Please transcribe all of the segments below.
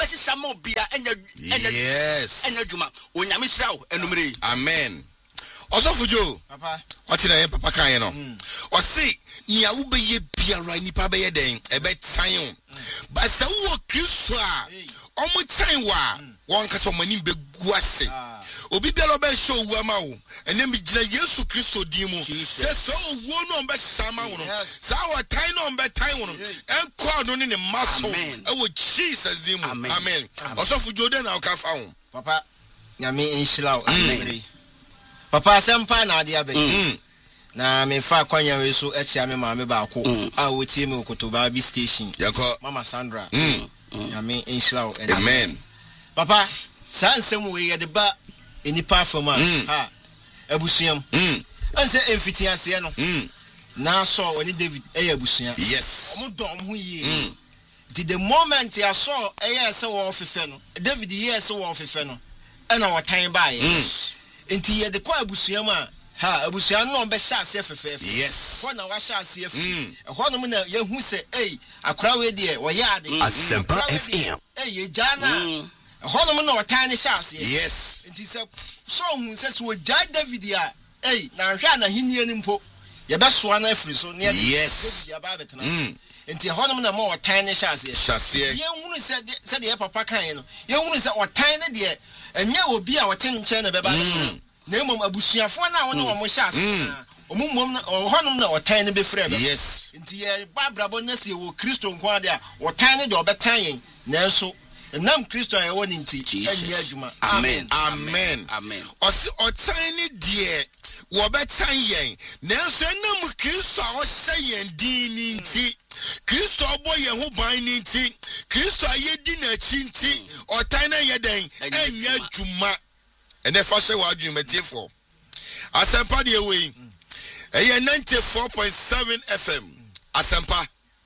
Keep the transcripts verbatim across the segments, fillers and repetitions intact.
besi samo bia enya enya yes enya dwuma onyame hira wo enumere amen Osofujo papa what na papa kan no o say nia wo beye biara nipa beye den e be tan ba se wo Kristo a omo tan wa won ka so mani be guase obi biara be show wu ama wo ene mi gina Yesu Kristo di mu se so wo no be sama wo no sa wo tan no be tan wo no en ko no ne ne maso e wo Jesus di mu amen Osofujo den na o ka fa wo papa nyame enhira wo amen papa sempa na ade abe mm. na me fa kwanya we so etia me ma me ba ko mm. a wotie me Okotoba bi station yako mama Sandra mm. ya me enhira wo amen papa sansem we ye de ba enipa fama mm. ha abusuam mm. anse emfiti ase no mm. na so oni David e abusua yes omo dom ho yi mm. Did the moment ya saw e se wo fefe no David yes wo fefe no e na wotan ba ye mm. Enti ye de kwa abusua ma ha abusua no be sha ase fefefe yes ho na wa sha ase afi e ho no na ye hu se ei akra we de wo ya ade Asempa F M eh ye jana e ho no na wotan ne sha ase yes enti se so hu se so ja David ya ei na hwa na hinie ni mpo ye be soa na afiri so ne yes David ya ba betena enti ho no na mo wotan ne sha ase sha ase ye hu se se de papa kan no ye hu se wotan ne de enye obi a wote nche na beba na emom abusuafo na wona wo mo hyase omumom na ohonum na otan ne befre be yes nti ye babrabo na se wo Kristo nko ade a wotan ne de obetan yen nanso nam Kristo ya woni nti enye adwuma amen amen amen osi otan ne de wo betan yen nanso nam Kristo a o hye din ni nti Kristo obo ye ho ban ni nti Kristo ayedi na chi nti otan na ye den enye adwuma ene fa hye wa adwuma tiefo Asempa de we eye ninety-four point seven F M Asempa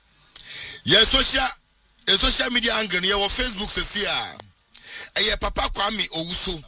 ye social e social media angle ye wo Facebook se a eye Papa Kwame Owusu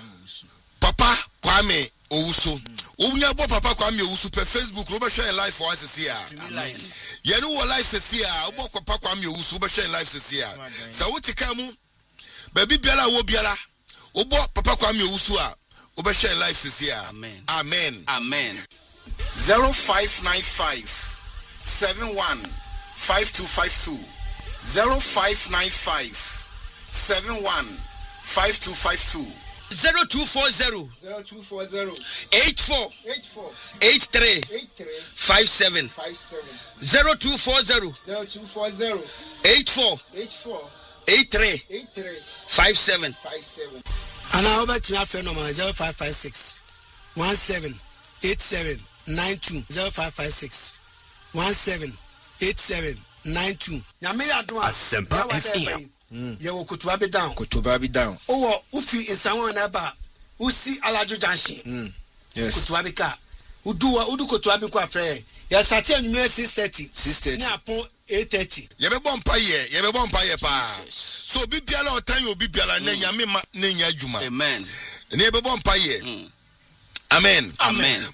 Papa Kwame Owusu Unya bo Papa Kwame Owusu pe Facebook ro be share live for us se a ye no wo live se a obo Papa Kwame Owusu be share live se a sa wotika mu ba bibiala wo biala obo Papa Kwame Owusu a obe share live se a amen amen amen zero five nine five seven one five two five two zero five nine five seven one five two five two zero two four zero zero two four zero eight four eight four eight three eight three five seven five seven zero two four zero zero two four zero eight four eight four eight three eight three five seven five seven and I over to your friend number zero five five six one seven eight seven nine two zero five five six one seven eight seven nine two. Nyame ya do Asempa F M. Ye wo Okotoba be down. Okotoba be down. Owo ufi insanwo na ba. Usi Alajo Junction. Mm. Yes. Okotoba be ka. Udu wa udu Okotoba be kwa frɛ. Ya sati anwumere six thirty. six thirty. Ni apon eight thirty. ye be bom pa ye ye be bom pa ye pa so bibiala otan obi biala na nyame ma na nya adwuma amen ne ye be bom pa ye amen amen